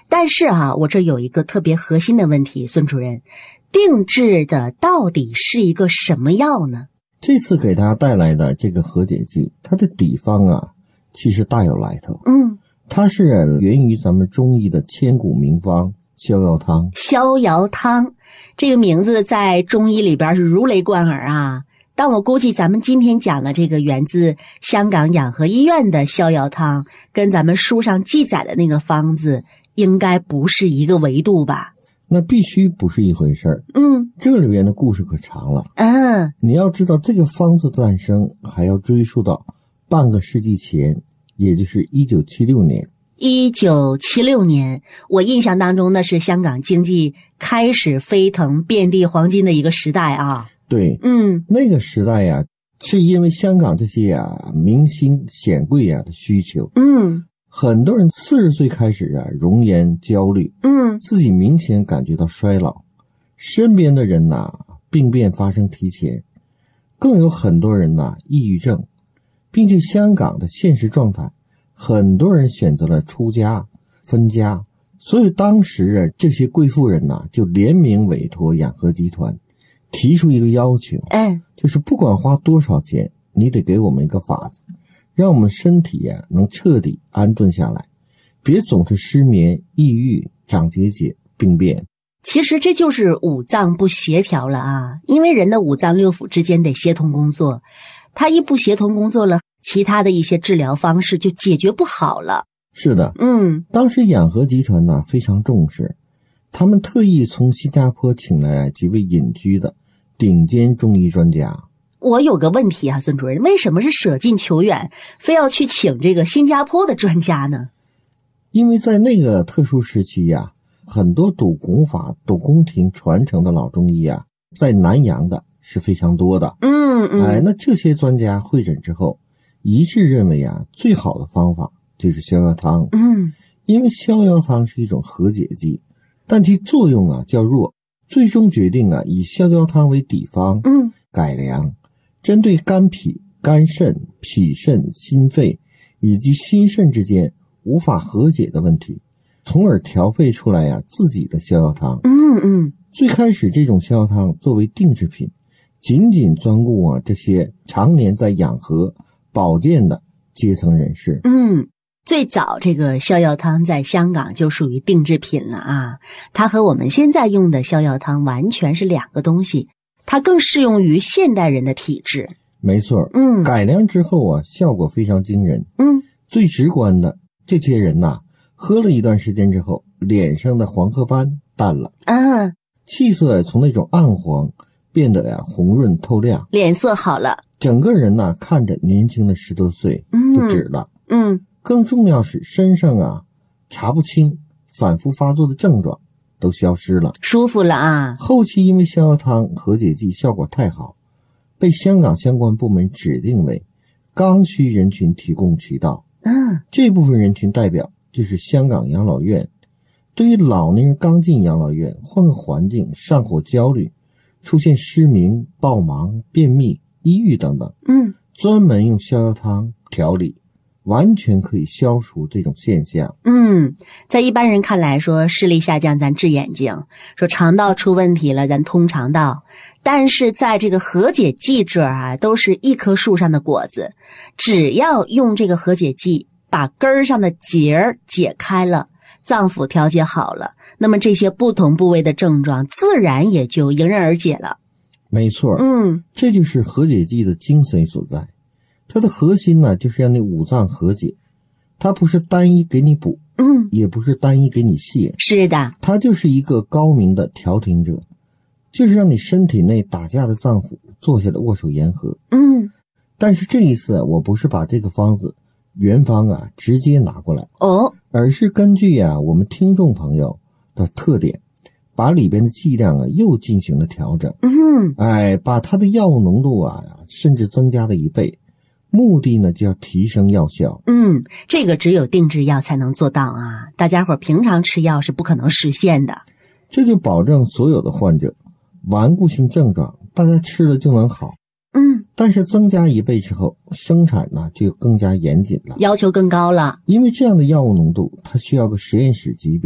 但是我这有一个特别核心的问题，孙主任，定制的到底是一个什么药呢？ 这次给大家带来的这个和解剂，它的底方其实大有来头。它是源于咱们中医的千古名方逍遥汤。 逍遥汤这个名字在中医里边是如雷贯耳啊，但我估计咱们今天讲的这个源自香港养和医院的逍遥汤，跟咱们书上记载的那个方子应该不是一个维度吧？ 那必须不是一回事儿。这里边的故事可长了。你要知道这个方子诞生还要追溯到半个世纪前，也就是1976年。 1976年，我印象当中那是香港经济开始飞腾遍地黄金的一个时代啊。 对，那个时代是因为香港这些明星显贵的需求。很多人40岁开始容颜焦虑，自己明显感觉到衰老，身边的人病变发生提前，更有很多人抑郁症，并且香港的现实状态，很多人选择了出家分家，所以当时这些贵妇人就联名委托养和集团，提出一个要求，就是不管花多少钱，你得给我们一个法子，让我们身体能彻底安顿下来，别总是失眠、抑郁、长结节、病变。 其实这就是五脏不协调了因为人的五脏六腑之间得协同工作，它一不协同工作了，其他的一些治疗方式就解决不好了。 是的，当时养和集团非常重视，他们特意从新加坡请来几位隐居的顶尖中医专家。 我有个问题孙主任，为什么是舍近求远，非要去请这个新加坡的专家呢？ 因为在那个特殊时期很多懂功法、懂宫廷传承的老中医在南洋的是非常多的。那这些专家会诊之后，一致认为最好的方法就是逍遥汤。因为逍遥汤是一种和解剂，但其作用较弱，最终决定以逍遥汤为底方，改良针对肝脾、肝肾、脾肾、心肺以及心肾之间无法和解的问题，从而调配出来自己的逍遥汤。最开始这种逍遥汤作为定制品，仅仅专顾这些常年在养和保健的阶层人士。最早这个逍遥汤在香港就属于定制品了它和我们现在用的逍遥汤完全是两个东西，它更适用于现代人的体质。 没错，改良之后效果非常惊人。最直观的，这些人喝了一段时间之后，脸上的黄褐斑淡了气色从那种暗黄变得红润透亮，脸色好了，整个人看着年轻了10多岁不止了。更重要是身上查不清反复发作的症状都消失了，舒服了后期因为逍遥汤和解剂效果太好，被香港相关部门指定为刚需人群提供渠道。这部分人群代表就是香港养老院。对于老年人刚进养老院，换个环境，上火焦虑，出现失明、暴忙、便秘、抑郁等等，专门用逍遥汤调理，完全可以消除这种现象。在一般人看来说视力下降咱治眼睛，说肠道出问题了咱通肠道，但是在这个和解剂这儿都是一棵树上的果子，只要用这个和解剂把根儿上的结儿解开了，脏腑调节好了，那么这些不同部位的症状自然也就迎刃而解了。没错，这就是和解剂的精髓所在。它的核心就是让你五脏和解，它不是单一给你补，也不是单一给你泻，是的，它就是一个高明的调停者，就是让你身体内打架的脏腑坐下来握手言和。但是这一次我不是把这个方子原方直接拿过来而是根据我们听众朋友的特点，把里边的剂量又进行了调整。把它的药物浓度甚至增加了1倍，目的呢就要提升药效。这个只有定制药才能做到大家伙平常吃药是不可能实现的。这就保证所有的患者顽固性症状大家吃了就能好。但是增加1倍之后，生产就更加严谨了，要求更高了。因为这样的药物浓度它需要个实验室级别